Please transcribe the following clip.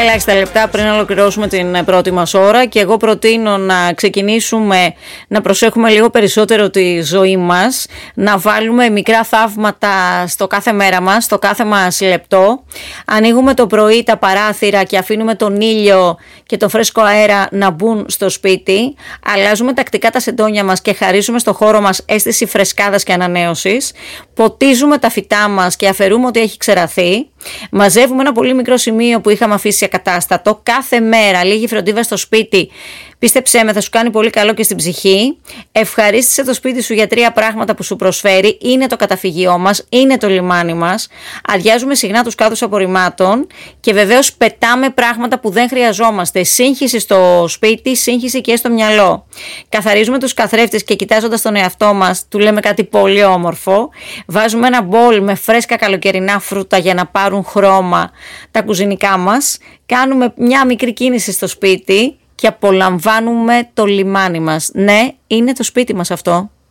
ελάχιστα λεπτά πριν ολοκληρώσουμε την πρώτη μας ώρα και εγώ προτείνω να ξεκινήσουμε να προσέχουμε λίγο περισσότερο τη ζωή μας, να βάλουμε μικρά θαύματα στο κάθε μέρα μας, στο κάθε μας λεπτό. Ανοίγουμε το πρωί τα παράθυρα και αφήνουμε τον ήλιο και το φρέσκο αέρα να μπουν στο σπίτι. Αλλάζουμε τακτικά τα σεντόνια μας και χαρίζουμε στο χώρο μας αίσθηση φρεσκάδας και ανανέωσης. Ποτίζουμε τα φυτά μας και αφαιρούμε ό,τι έχει ξεραθεί. Μαζεύουμε ένα πολύ μικρό σημείο που είχαμε αφήσει ακατάστατο. Κάθε μέρα λίγη φροντίδα στο σπίτι, πίστεψέ με, θα σου κάνει πολύ καλό και στην ψυχή. Ευχαρίστησε το σπίτι σου για 3 πράγματα που σου προσφέρει. Είναι το καταφυγιό μας, είναι το λιμάνι μας. Αδειάζουμε συχνά τους κάδους απορριμμάτων και βεβαίως πετάμε πράγματα που δεν χρειαζόμαστε. Σύγχυση στο σπίτι, σύγχυση και στο μυαλό. Καθαρίζουμε τους καθρέφτες και κοιτάζοντας τον εαυτό μας, του λέμε κάτι πολύ όμορφο. Βάζουμε ένα μπολ με φρέσκα καλοκαιρινά φρούτα για να πάρουν χρώμα τα κουζινικά μας. Κάνουμε μια μικρή κίνηση στο σπίτι και απολαμβάνουμε το λιμάνι μας. Ναι, είναι το σπίτι μας αυτό.